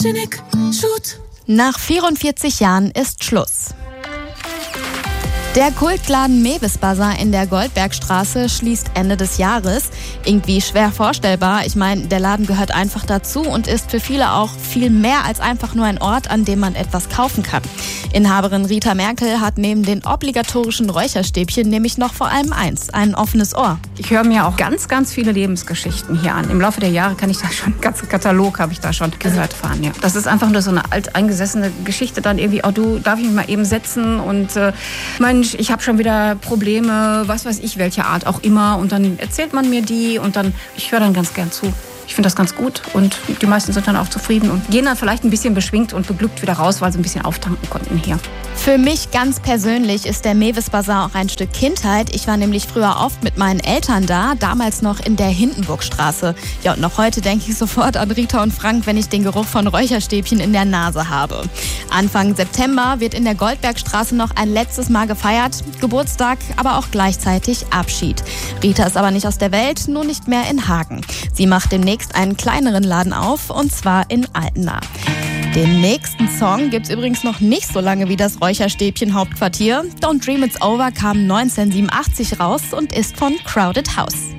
Cynic, shoot. Nach 44 Jahren ist Schluss. Der Kultladen Mewis Bazar in der Goldbergstraße schließt Ende des Jahres. Irgendwie schwer vorstellbar. Ich meine, der Laden gehört einfach dazu und ist für viele auch viel mehr als einfach nur ein Ort, an dem man etwas kaufen kann. Inhaberin Rita Merkel hat neben den obligatorischen Räucherstäbchen nämlich noch vor allem eins, ein offenes Ohr. Ich höre mir auch ganz, ganz viele Lebensgeschichten hier an. Im Laufe der Jahre kann ich da schon, einen ganzen Katalog habe ich da schon gehört fahren. Ja. Das ist einfach nur so eine alteingesessene Geschichte dann irgendwie, oh du, darf ich mich mal eben setzen und Mensch, ich habe schon wieder Probleme, was weiß ich, welche Art auch immer. Und dann erzählt man mir die und dann, ich höre dann ganz gern zu. Ich finde das ganz gut und die meisten sind dann auch zufrieden und gehen dann vielleicht ein bisschen beschwingt und beglückt wieder raus, weil sie ein bisschen auftanken konnten hier. Für mich ganz persönlich ist der Mewis Bazar auch ein Stück Kindheit. Ich war nämlich früher oft mit meinen Eltern da, damals noch in der Hindenburgstraße. Ja, und noch heute denke ich sofort an Rita und Frank, wenn ich den Geruch von Räucherstäbchen in der Nase habe. Anfang September wird in der Goldbergstraße noch ein letztes Mal gefeiert. Geburtstag, aber auch gleichzeitig Abschied. Rita ist aber nicht aus der Welt, nur nicht mehr in Hagen. Sie macht demnächst einen kleineren Laden auf, und zwar in Altena. Den nächsten Song gibt's übrigens noch nicht so lange wie das Räucherstäbchen-Hauptquartier. Don't Dream It's Over kam 1987 raus und ist von Crowded House.